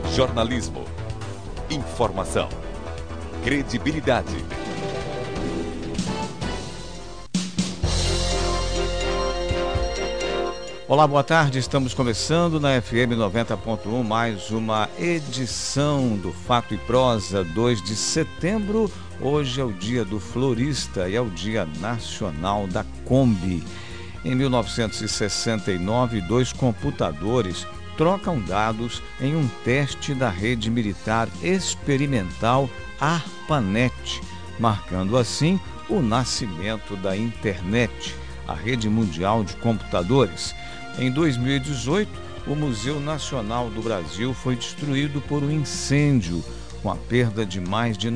Jornalismo, informação, credibilidade. Olá, boa tarde. Estamos começando na FM 90.1 mais uma edição do Fato e Prosa, 2 de setembro. Hoje é o dia do florista e é o dia nacional da Kombi. Em 1969, 2 computadores trocam dados em um teste da rede militar experimental ARPANET, marcando assim o nascimento da internet, a rede mundial de computadores. Em 2018, o Museu Nacional do Brasil foi destruído por um incêndio, com a perda de mais de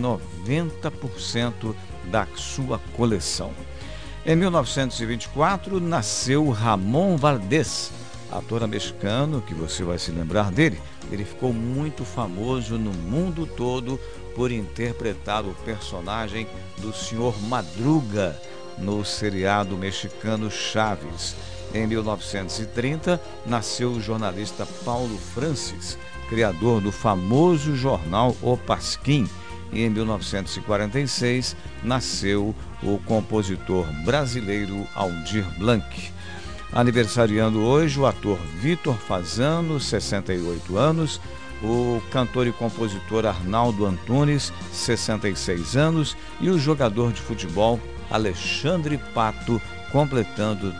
90% da sua coleção. Em 1924, nasceu Ramón Valdés, ator mexicano, que você vai se lembrar dele. Ele ficou muito famoso no mundo todo por interpretar o personagem do Sr. Madruga no seriado mexicano Chaves. Em 1930, nasceu o jornalista Paulo Francis, criador do famoso jornal O Pasquim. E em 1946, nasceu o compositor brasileiro Aldir Blanc. Aniversariando hoje o ator Vitor Fasano, 68 anos, o cantor e compositor Arnaldo Antunes, 66 anos, e o jogador de futebol Alexandre Pato, completando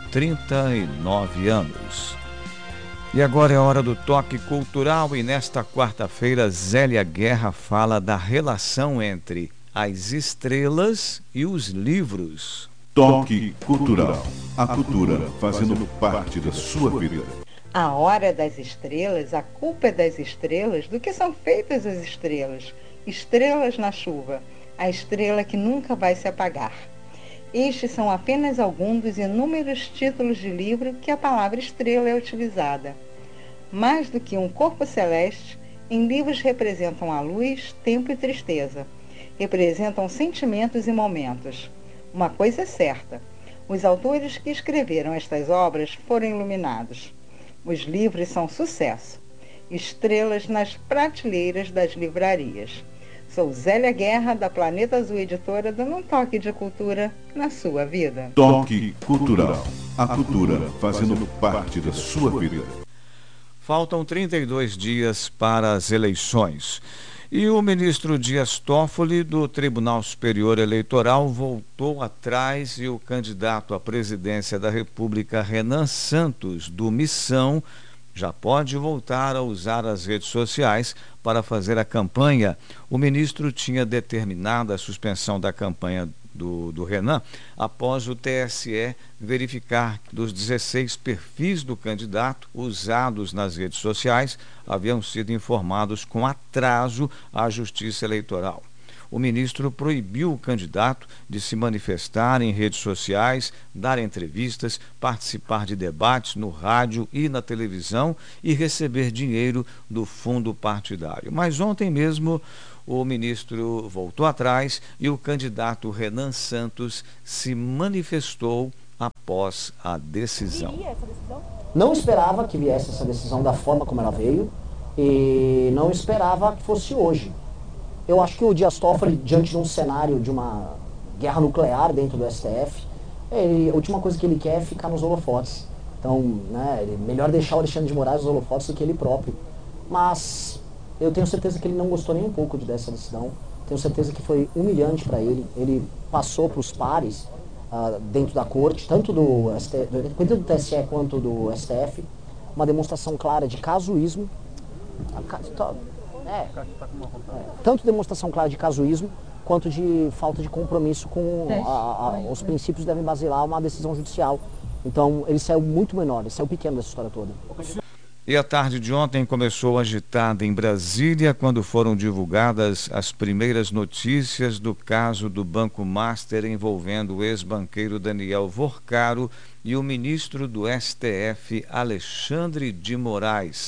39 anos. E agora é hora do toque cultural e nesta quarta-feira Zélia Guerra fala da relação entre as estrelas e os livros. Toque cultural. A cultura fazendo parte da sua vida. A hora das estrelas, a culpa é das estrelas, do que são feitas as estrelas. Estrelas na chuva, a estrela que nunca vai se apagar. Estes são apenas alguns dos inúmeros títulos de livro que a palavra estrela é utilizada. Mais do que um corpo celeste, em livros representam a luz, tempo e tristeza. Representam sentimentos e momentos. Uma coisa é certa, os autores que escreveram estas obras foram iluminados. Os livros são sucesso. Estrelas nas prateleiras das livrarias. Sou Zélia Guerra, da Planeta Azul Editora, dando um toque de cultura na sua vida. Toque cultural. A cultura fazendo parte da sua vida. Faltam 32 dias para as eleições. E o ministro Dias Toffoli, do Tribunal Superior Eleitoral, voltou atrás e o candidato à presidência da República, Renan Santos, do Missão, já pode voltar a usar as redes sociais para fazer a campanha. O ministro tinha determinado a suspensão da campanha do Renan após o TSE verificar que dos 16 perfis do candidato usados nas redes sociais haviam sido informados com atraso à Justiça Eleitoral. O ministro proibiu o candidato de se manifestar em redes sociais, dar entrevistas, participar de debates no rádio e na televisão e receber dinheiro do fundo partidário. Mas ontem mesmo o ministro voltou atrás e o candidato Renan Santos se manifestou após a decisão. Não esperava que viesse essa decisão da forma como ela veio e não esperava que fosse hoje. Eu acho que o Dias Toffoli, diante de um cenário de uma guerra nuclear dentro do STF, a última coisa que ele quer é ficar nos holofotes. Então, melhor deixar o Alexandre de Moraes nos holofotes do que ele próprio. Mas eu tenho certeza que ele não gostou nem um pouco dessa decisão. Tenho certeza que foi humilhante para ele. Ele passou para os pares dentro da corte, tanto do TSE quanto do STF, uma demonstração clara de casuísmo. Tanto demonstração clara de casuísmo quanto de falta de compromisso com os princípios que devem basear uma decisão judicial. Então ele saiu muito menor, ele saiu pequeno dessa história toda. E a tarde de ontem começou agitada em Brasília quando foram divulgadas as primeiras notícias do caso do Banco Master envolvendo o ex-banqueiro Daniel Vorcaro e o ministro do STF, Alexandre de Moraes.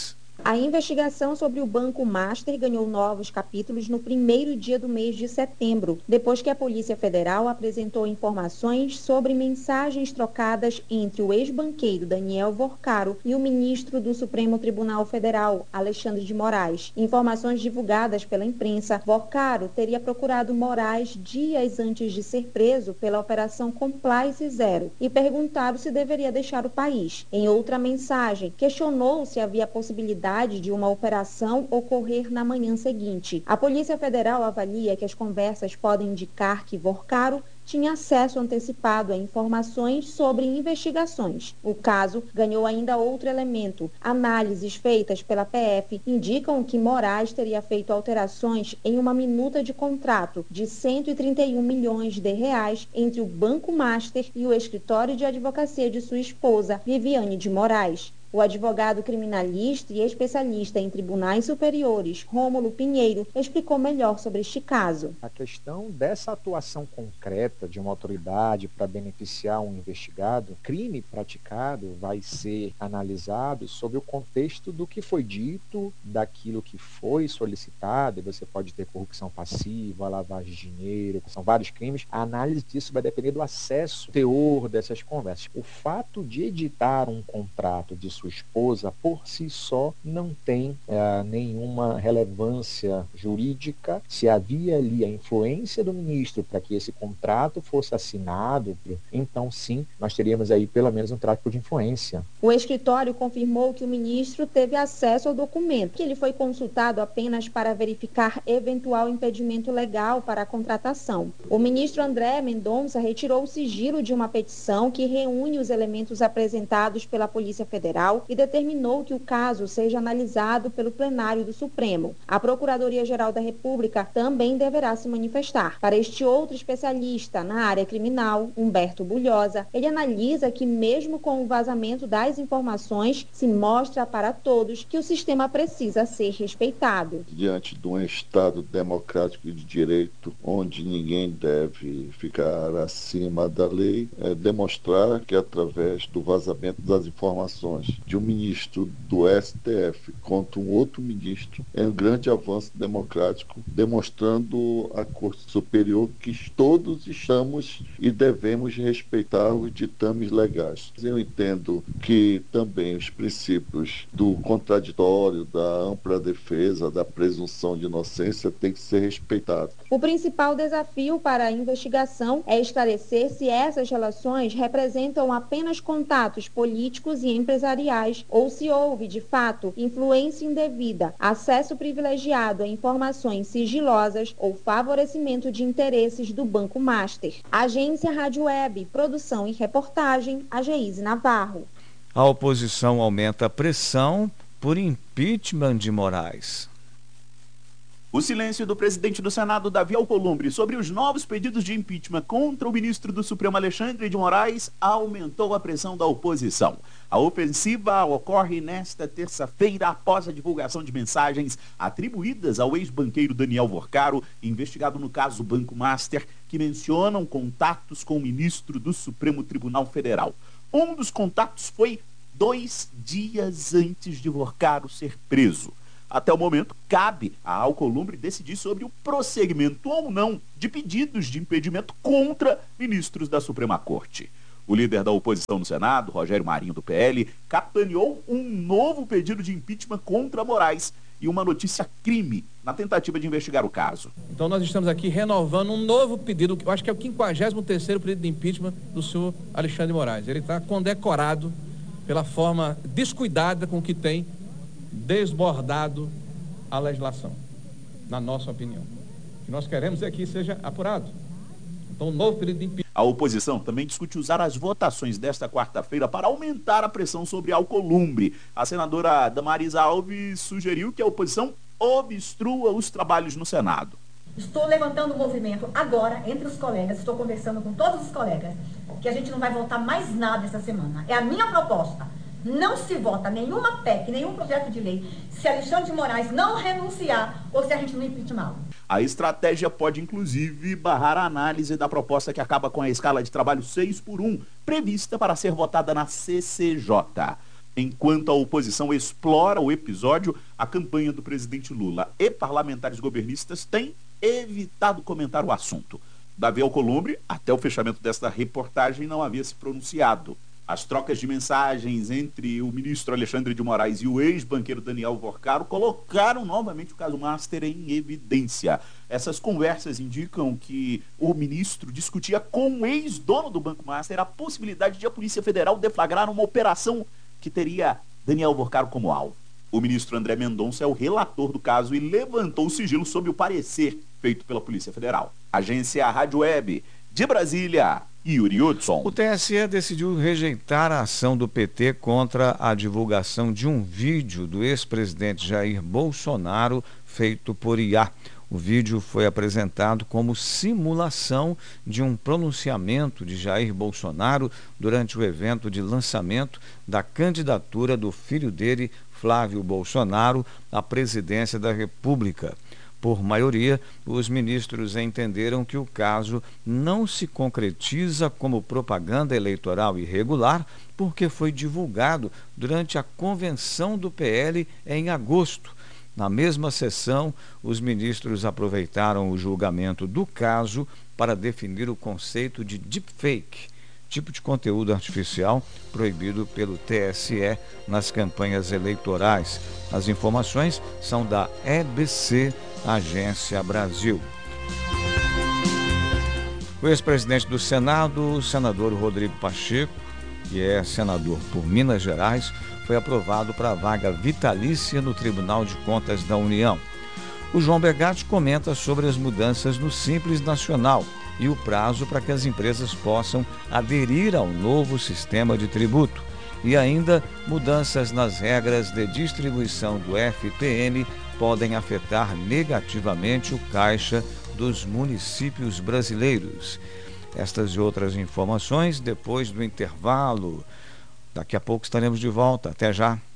A investigação sobre o Banco Master ganhou novos capítulos no primeiro dia do mês de setembro, depois que a Polícia Federal apresentou informações sobre mensagens trocadas entre o ex-banqueiro Daniel Vorcaro e o ministro do Supremo Tribunal Federal, Alexandre de Moraes. Informações divulgadas pela imprensa, Vorcaro teria procurado Moraes dias antes de ser preso pela Operação Compliance Zero e perguntado se deveria deixar o país. Em outra mensagem, questionou se havia possibilidade de uma operação ocorrer na manhã seguinte. A Polícia Federal avalia que as conversas podem indicar que Vorcaro tinha acesso antecipado a informações sobre investigações. O caso ganhou ainda outro elemento. Análises feitas pela PF indicam que Moraes teria feito alterações em uma minuta de contrato de 131 milhões de reais entre o Banco Master e o escritório de advocacia de sua esposa, Viviane de Moraes. O advogado criminalista e especialista em tribunais superiores, Rômulo Pinheiro, explicou melhor sobre este caso. A questão dessa atuação concreta de uma autoridade para beneficiar um investigado, crime praticado vai ser analisado sob o contexto do que foi dito, daquilo que foi solicitado, e você pode ter corrupção passiva, lavagem de dinheiro, são vários crimes. A análise disso vai depender do acesso, teor dessas conversas. O fato de editar um contrato de sua esposa, por si só, não tem nenhuma relevância jurídica. Se havia ali a influência do ministro para que esse contrato fosse assinado, então sim, nós teríamos aí pelo menos um tráfico de influência. O escritório confirmou que o ministro teve acesso ao documento, que ele foi consultado apenas para verificar eventual impedimento legal para a contratação. O ministro André Mendonça retirou o sigilo de uma petição que reúne os elementos apresentados pela Polícia Federal e determinou que o caso seja analisado pelo plenário do Supremo. A Procuradoria-Geral da República também deverá se manifestar. Para este outro especialista na área criminal, Humberto Bulhosa, ele analisa que mesmo com o vazamento das informações, se mostra para todos que o sistema precisa ser respeitado. Diante de um Estado democrático e de direito, onde ninguém deve ficar acima da lei, demonstrar que através do vazamento das informações de um ministro do STF contra um outro ministro é um grande avanço democrático, demonstrando à Corte Superior que todos estamos e devemos respeitar os ditames legais. Eu entendo que também os princípios do contraditório, da ampla defesa, da presunção de inocência têm que ser respeitados. O principal desafio para a investigação é esclarecer se essas relações representam apenas contatos políticos e empresariais ou se houve, de fato, influência indevida, acesso privilegiado a informações sigilosas ou favorecimento de interesses do Banco Master. Agência Rádio Web, produção e reportagem, Ageise Navarro. A oposição aumenta a pressão por impeachment de Moraes. O silêncio do presidente do Senado, Davi Alcolumbre, sobre os novos pedidos de impeachment contra o ministro do Supremo, Alexandre de Moraes, aumentou a pressão da oposição. A ofensiva ocorre nesta terça-feira após a divulgação de mensagens atribuídas ao ex-banqueiro Daniel Vorcaro, investigado no caso Banco Master, que mencionam contatos com o ministro do Supremo Tribunal Federal. Um dos contatos foi 2 dias antes de Vorcaro ser preso. Até o momento, cabe a Alcolumbre decidir sobre o prosseguimento ou não de pedidos de impedimento contra ministros da Suprema Corte. O líder da oposição no Senado, Rogério Marinho, do PL, capitaneou um novo pedido de impeachment contra Moraes e uma notícia crime na tentativa de investigar o caso. Então nós estamos aqui renovando um novo pedido, eu acho que é o 53º pedido de impeachment do senhor Alexandre de Moraes. Ele está condecorado pela forma descuidada com que tem desbordado a legislação, na nossa opinião. O que nós queremos é que seja apurado. Então, um novo pedido de impeachment. A oposição também discute usar as votações desta quarta-feira para aumentar a pressão sobre Alcolumbre. A senadora Damaris Alves sugeriu que a oposição obstrua os trabalhos no Senado. Estou levantando um movimento agora entre os colegas, estou conversando com todos os colegas, que a gente não vai votar mais nada essa semana. É a minha proposta. Não se vota nenhuma PEC, nenhum projeto de lei, se Alexandre de Moraes não renunciar ou se a gente não impeachmá-lo. A estratégia pode, inclusive, barrar a análise da proposta que acaba com a escala de trabalho 6x1, prevista para ser votada na CCJ. Enquanto a oposição explora o episódio, a campanha do presidente Lula e parlamentares governistas têm evitado comentar o assunto. Davi Alcolumbre, até o fechamento desta reportagem, não havia se pronunciado. As trocas de mensagens entre o ministro Alexandre de Moraes e o ex-banqueiro Daniel Vorcaro colocaram novamente o caso Master em evidência. Essas conversas indicam que o ministro discutia com o ex-dono do Banco Master a possibilidade de a Polícia Federal deflagrar uma operação que teria Daniel Vorcaro como alvo. O ministro André Mendonça é o relator do caso e levantou o sigilo sob o parecer feito pela Polícia Federal. Agência Rádio Web de Brasília, Yuri Hudson. O TSE decidiu rejeitar a ação do PT contra a divulgação de um vídeo do ex-presidente Jair Bolsonaro feito por IA. O vídeo foi apresentado como simulação de um pronunciamento de Jair Bolsonaro durante o evento de lançamento da candidatura do filho dele, Flávio Bolsonaro, à presidência da República. Por maioria, os ministros entenderam que o caso não se concretiza como propaganda eleitoral irregular porque foi divulgado durante a convenção do PL em agosto. Na mesma sessão, os ministros aproveitaram o julgamento do caso para definir o conceito de deepfake, tipo de conteúdo artificial proibido pelo TSE nas campanhas eleitorais. As informações são da EBC, Agência Brasil. O ex-presidente do Senado, o senador Rodrigo Pacheco, que é senador por Minas Gerais, foi aprovado para a vaga vitalícia no Tribunal de Contas da União. O João Begatti comenta sobre as mudanças no Simples Nacional e o prazo para que as empresas possam aderir ao novo sistema de tributo. E ainda, mudanças nas regras de distribuição do FPM podem afetar negativamente o caixa dos municípios brasileiros. Estas e outras informações depois do intervalo. Daqui a pouco estaremos de volta. Até já.